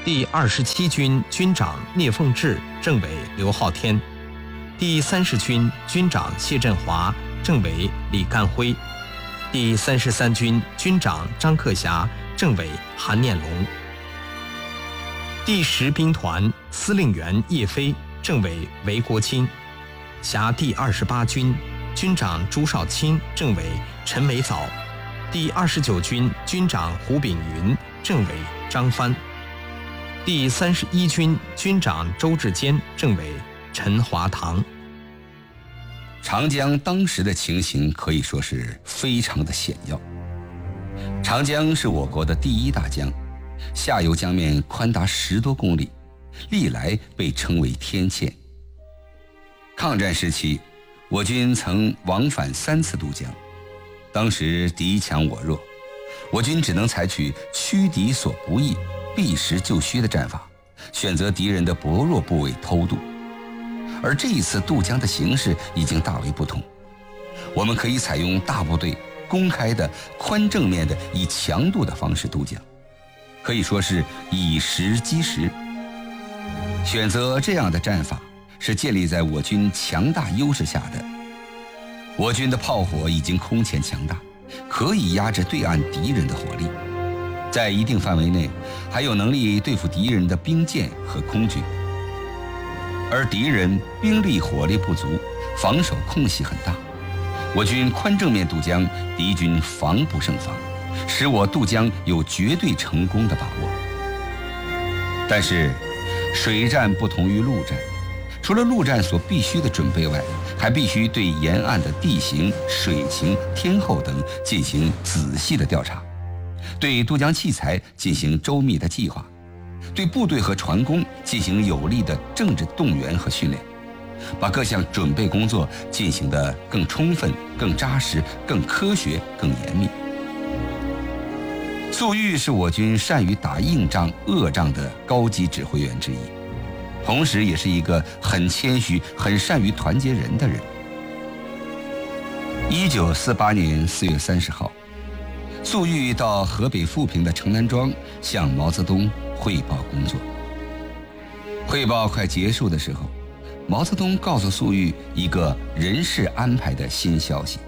第27军军长聂凤智，政委刘浩天；第30军军长谢振华，政委李干辉；第33军军长张克侠，政委韩念龙；第10兵团司令员叶飞，政委韦国清；辖第28军军长朱少卿，政委陈美藻；第29军军长胡炳云，政委张帆；第31军军长周志坚，政委陈华堂。 长江当时的情形可以说是非常的险要。长江是我国的第一大江，下游江面宽达10多公里，历来被称为天堑。抗战时期，我军曾往返3次渡江，当时敌强我弱，我军只能采取驱敌所不意，避实就虚的战法，选择敌人的薄弱部位偷渡。而这一次渡江的形势已经大为不同，我们可以采用大部队公开的宽正面的以强渡的方式渡江，可以说是以实击实。选择这样的战法是建立在我军强大优势下的。我军的炮火已经空前强大，可以压制对岸敌人的火力，在一定范围内还有能力对付敌人的兵舰和空军。而敌人兵力火力不足，防守空隙很大，我军宽正面渡江，敌军防不胜防，使我渡江有绝对成功的把握。但是水战不同于陆战，除了陆战所必须的准备外，还必须对沿岸的地形、水情、天候等进行仔细的调查，对渡江器材进行周密的计划，对部队和船工进行有力的政治动员和训练，把各项准备工作进行得更充分、更扎实、更科学、更严密。粟裕是我军善于打硬仗、恶仗的高级指挥员之一，同时也是一个很谦虚、很善于团结人的人。1948年4月30号，粟裕到河北富平的城南庄向毛泽东汇报工作。汇报快结束的时候，毛泽东告诉粟裕一个人事安排的新消息：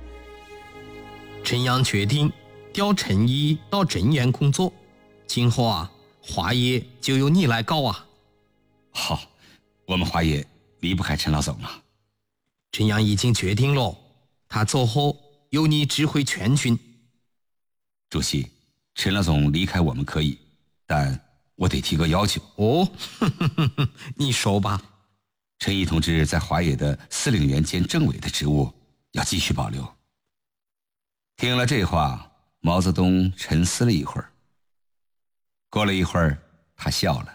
陈阳决定调陈毅到镇远工作，今后华野就由你来搞啊。 好，我们华野离不开陈老总啊。 陈阳已经决定了，他走后由你指挥全军。 主席，陈老总离开我们可以，但我得提个要求。 哦，你说吧。 陈毅同志在华野的司令员兼政委的职务要继续保留。听了这话，毛泽东沉思了一会儿。过了一会儿，他笑了。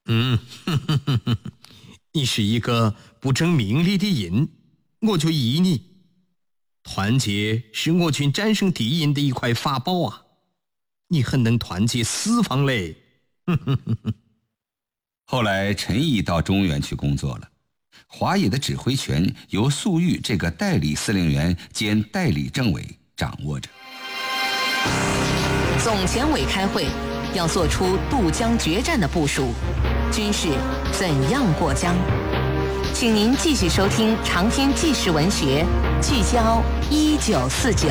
你是一个不争名利的人，我就依你。团结是我军战胜敌人的一块法宝啊！你很能团结四方嘞。 后来陈毅到中原去工作了，华野的指挥权由粟裕这个代理司令员兼代理政委掌握着。 总前委开会，要做出渡江决战的部署，军事怎样过江？请您继续收听长篇纪实文学《聚焦1949》。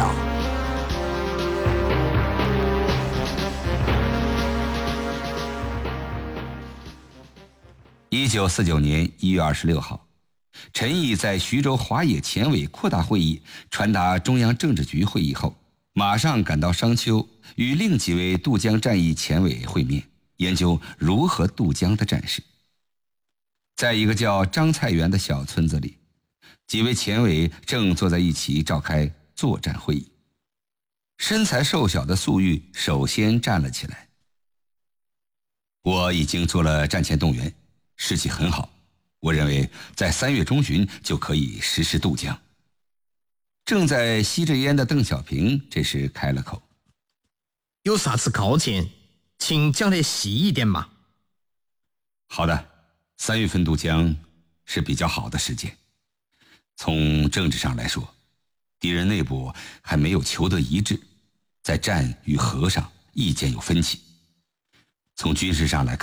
1949年1月26号，陈毅在徐州华野前委扩大会议传达中央政治局会议后，马上赶到商丘，与另几位渡江战役前委会面，研究如何渡江的战事。在一个叫张菜园的小村子里，几位前委正坐在一起召开作战会议。身材瘦小的粟裕首先站了起来：我已经做了战前动员，士气很好，我认为在3月中旬就可以实施渡江。正在吸着烟的邓小平这时开了口： 有啥子高见，请讲得细一点嘛。 好的，3月份渡江是比较好的时间。从政治上来说，敌人内部还没有求得一致，在战与和上意见有分歧。从军事上来看，